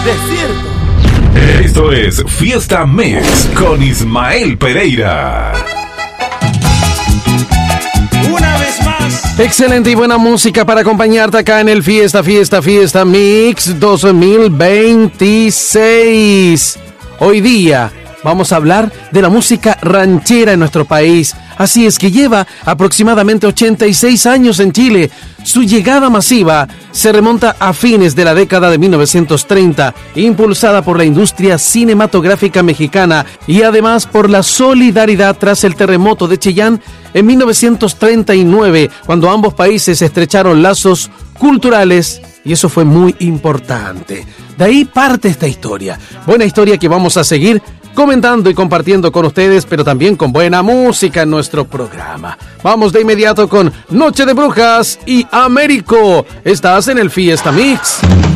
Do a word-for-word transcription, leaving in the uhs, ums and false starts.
desierto. Esto es Fiesta Mix con Ismael Pereira. Una vez más. Excelente y buena música para acompañarte acá en el Fiesta, Fiesta, Fiesta Mix dos mil veintiséis. Hoy día vamos a hablar de la música ranchera en nuestro país. Así es que lleva aproximadamente ochenta y seis años en Chile. Su llegada masiva se remonta a fines de la década de mil novecientos treinta, impulsada por la industria cinematográfica mexicana y además por la solidaridad tras el terremoto de Chillán en mil novecientos treinta y nueve, cuando ambos países estrecharon lazos culturales, y eso fue muy importante. De ahí parte esta historia, buena historia que vamos a seguir comentando y compartiendo con ustedes, pero también con buena música en nuestro programa. Vamos de inmediato con Noche de Brujas y Américo. Estás en el Fiesta Mix.